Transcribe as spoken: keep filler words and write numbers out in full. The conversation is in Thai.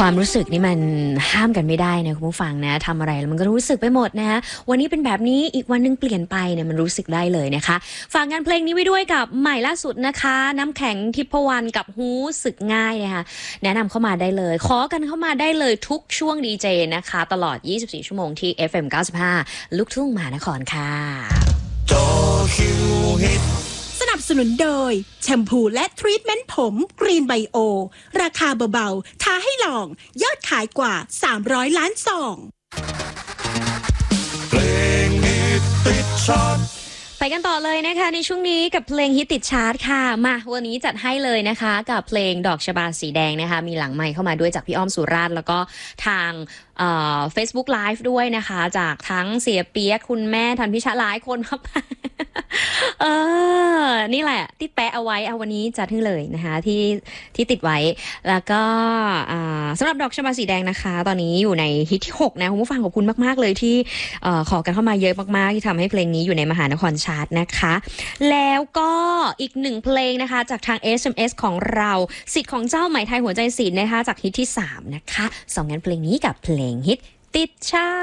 ความรู้สึกนี่มันห้ามกันไม่ได้นะคุณผู้ฟังนะทำอะไรแล้วมันก็รู้สึกไปหมดนะคะวันนี้เป็นแบบนี้อีกวันนึงเปลี่ยนไปเนี่ยมันรู้สึกได้เลยนะคะฝากงานเพลงนี้ไว้ด้วยกับใหม่ล่าสุดนะคะน้ำแข็งทิพวรรณกับฮู้สึกง่ายนะคะแนะนำเข้ามาได้เลยขอกันเข้ามาได้เลยทุกช่วงดีเจนะคะตลอดยี่สิบสี่ชั่วโมงที่ เอฟ เอ็ม เก้าสิบห้า ลูกทุ่งมหานครค่ะสนับสนุนโดยแชมพูและทรีทเมนต์ผมกรีนไบโอราคาเบาๆท้าให้ลองยอดขายกว่าสามร้อยล้านซองเพลงฮิตติดชาร์ตไปกันต่อเลยนะคะในช่วงนี้กับเพลงฮิตติดชาร์ตค่ะมาวันนี้จัดให้เลยนะคะกับเพลงดอกชบาสีแดงนะคะมีหลังไมค์เข้ามาด้วยจากพี่อ้อมสุราษฎร์แล้วก็ทางเอ่อ Facebook Live ด้วยนะคะจากทั้งเสียเปียกคุณแม่ทันพิชาหลายคนครับ เออนี่แหละที่แปะเอาไว้เอาวันนี้จัดให้เลยนะคะที่ที่ติดไว้แล้วก็สำหรับดอกชบาสีแดงนะคะตอนนี้อยู่ในฮิตที่หกนะคุณผู้ฟังขอบคุณมากๆเลยที่ขอกันเข้ามาเยอะมากๆที่ทำให้เพลงนี้อยู่ในมหานครชาร์ตนะคะแล้วก็อีกหนึ่งเพลงนะคะจากทาง เอส เอ็ม เอส ของเราสิทธิ์ของเจ้าไหมไทยหัวใจศิลป์นะคะจากฮิตที่สามนะคะสองงานเพลงนี้กับเพลงฮิตติดชาร์ต